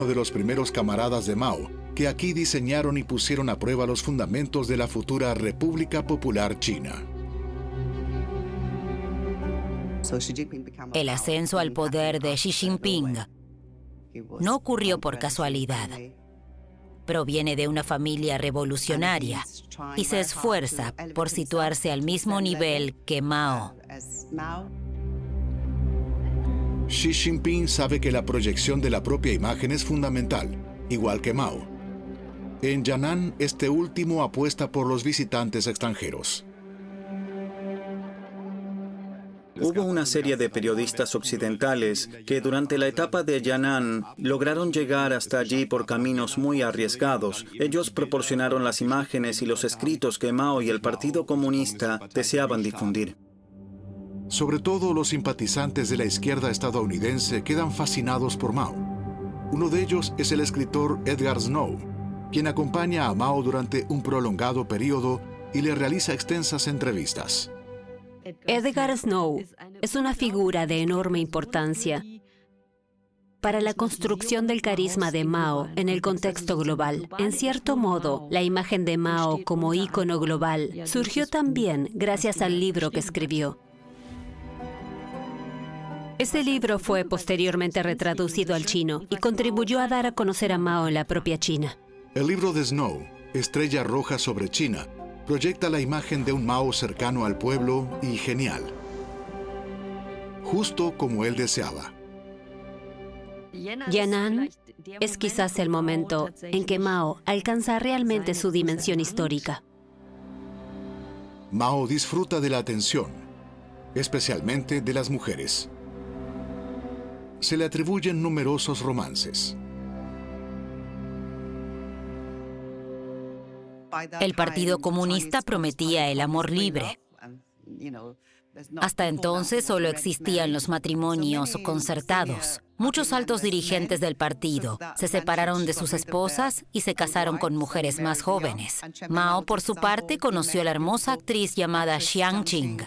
de los primeros camaradas de Mao, que aquí diseñaron y pusieron a prueba los fundamentos de la futura República Popular China. El ascenso al poder de Xi Jinping no ocurrió por casualidad. Proviene de una familia revolucionaria y se esfuerza por situarse al mismo nivel que Mao. Xi Jinping sabe que la proyección de la propia imagen es fundamental, igual que Mao. En Yan'an, este último apuesta por los visitantes extranjeros. Hubo una serie de periodistas occidentales que durante la etapa de Yan'an lograron llegar hasta allí por caminos muy arriesgados. Ellos proporcionaron las imágenes y los escritos que Mao y el Partido Comunista deseaban difundir. Sobre todo los simpatizantes de la izquierda estadounidense quedan fascinados por Mao. Uno de ellos es el escritor Edgar Snow, quien acompaña a Mao durante un prolongado periodo y le realiza extensas entrevistas. Edgar Snow es una figura de enorme importancia para la construcción del carisma de Mao en el contexto global. En cierto modo, la imagen de Mao como ícono global surgió también gracias al libro que escribió. Ese libro fue posteriormente retraducido al chino y contribuyó a dar a conocer a Mao en la propia China. El libro de Snow, Estrella Roja sobre China, proyecta la imagen de un Mao cercano al pueblo y genial, justo como él deseaba. Yan'an es quizás el momento en que Mao alcanza realmente su dimensión histórica. Mao disfruta de la atención, especialmente de las mujeres. Se le atribuyen numerosos romances. El Partido Comunista prometía el amor libre. Hasta entonces solo existían los matrimonios concertados. Muchos altos dirigentes del partido se separaron de sus esposas y se casaron con mujeres más jóvenes. Mao, por su parte, conoció a la hermosa actriz llamada Xiang Qing.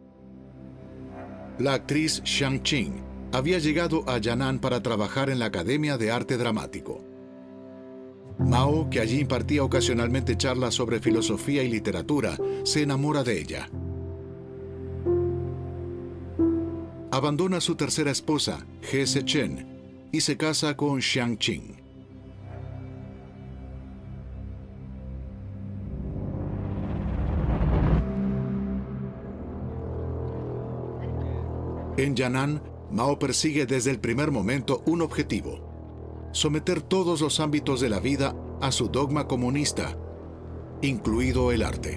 La actriz Xiang Qing había llegado a Yan'an para trabajar en la Academia de Arte Dramático. Mao, que allí impartía ocasionalmente charlas sobre filosofía y literatura, se enamora de ella. Abandona a su tercera esposa, He Se-chen, y se casa con Xiang Qing. En Yan'an, Mao persigue desde el primer momento un objetivo: someter todos los ámbitos de la vida a su dogma comunista, incluido el arte.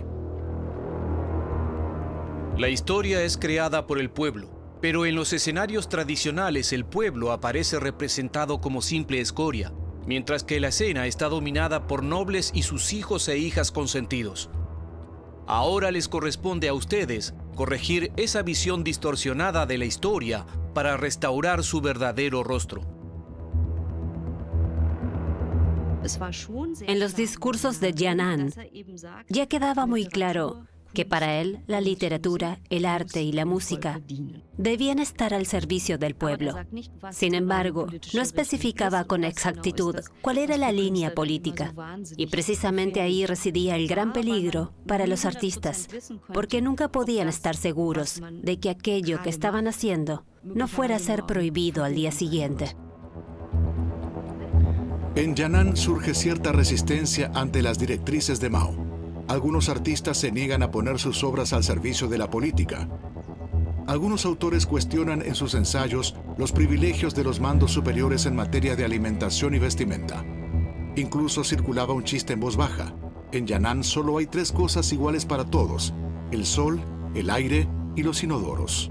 La historia es creada por el pueblo, pero en los escenarios tradicionales el pueblo aparece representado como simple escoria, mientras que la escena está dominada por nobles y sus hijos e hijas consentidos. Ahora les corresponde a ustedes corregir esa visión distorsionada de la historia para restaurar su verdadero rostro. En los discursos de Yan'an ya quedaba muy claro que para él la literatura, el arte y la música debían estar al servicio del pueblo. Sin embargo, no especificaba con exactitud cuál era la línea política. Y precisamente ahí residía el gran peligro para los artistas, porque nunca podían estar seguros de que aquello que estaban haciendo no fuera a ser prohibido al día siguiente. En Yan'an surge cierta resistencia ante las directrices de Mao. Algunos artistas se niegan a poner sus obras al servicio de la política. Algunos autores cuestionan en sus ensayos los privilegios de los mandos superiores en materia de alimentación y vestimenta. Incluso circulaba un chiste en voz baja: en Yan'an solo hay 3 cosas iguales para todos: el sol, el aire y los inodoros.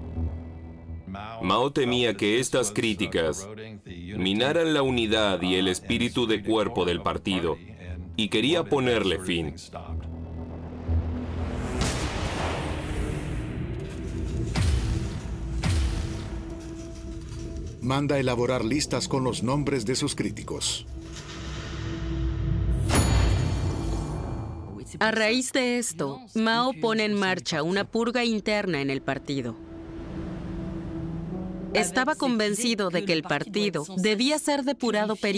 Mao temía que estas críticas minaran la unidad y el espíritu de cuerpo del partido, y quería ponerle fin. Manda elaborar listas con los nombres de sus críticos. A raíz de esto, Mao pone en marcha una purga interna en el partido. Estaba convencido de que el partido debía ser depurado periódicamente.